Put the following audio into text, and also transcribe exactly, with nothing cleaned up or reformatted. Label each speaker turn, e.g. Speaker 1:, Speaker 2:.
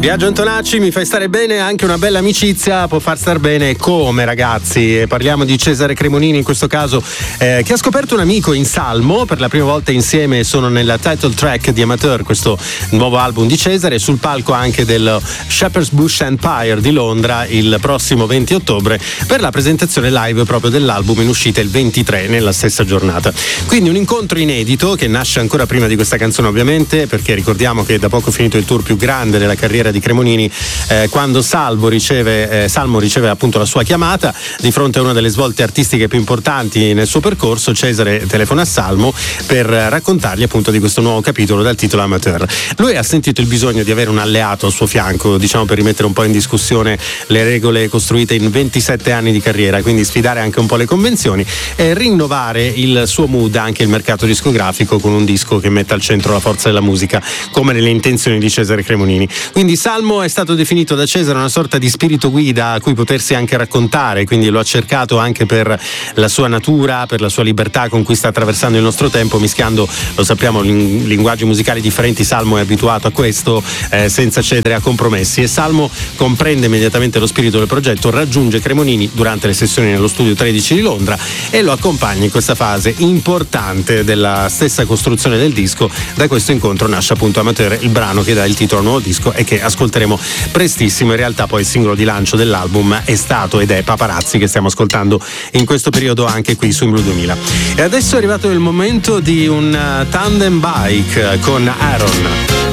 Speaker 1: Biagio Antonacci, mi fai stare bene, anche una bella amicizia può far star bene come, ragazzi. E parliamo di Cesare Cremonini in questo caso, eh, che ha scoperto un amico in Salmo. Per la prima volta insieme sono nella title track di Amateur, questo nuovo album di Cesare, sul palco anche del Shepherd's Bush Empire di Londra il prossimo venti ottobre per la presentazione live proprio dell'album in uscita il ventitré nella stessa giornata. Quindi un incontro inedito che nasce ancora prima di questa canzone, ovviamente, perché ricordiamo che da poco finito il tour più grande della carriera di Cremonini, eh, quando Salvo riceve, eh, Salmo riceve appunto la sua chiamata di fronte a una delle svolte artistiche più importanti nel suo percorso. Cesare telefona a Salmo per raccontargli appunto di questo nuovo capitolo dal titolo Amateur. Lui ha sentito il bisogno di avere un alleato al suo fianco, diciamo, per rimettere un po' in discussione le regole costruite in ventisette anni di carriera, quindi sfidare anche un po' le convenzioni e rinnovare il suo mood, anche il mercato discografico, con un disco che metta al centro la forza della musica, come nelle intenzioni di Cesare Cremonini. Quindi Salmo è stato definito da Cesare una sorta di spirito guida a cui potersi anche raccontare, quindi lo ha cercato anche per la sua natura, per la sua libertà con cui sta attraversando il nostro tempo, mischiando, lo sappiamo, ling- linguaggi musicali differenti. Salmo è abituato a questo, eh, senza cedere a compromessi, e Salmo comprende immediatamente lo spirito del progetto, raggiunge Cremonini durante le sessioni nello studio tredici di Londra e lo accompagna in questa fase importante della stessa costruzione del disco. Da questo incontro nasce appunto Amateur, il brano che dà il titolo al nuovo disco e che ascolteremo prestissimo. In realtà poi il singolo di lancio dell'album è stato ed è Paparazzi, che stiamo ascoltando in questo periodo anche qui su In Blu duemila. E adesso è arrivato il momento di un tandem bike con Aaron.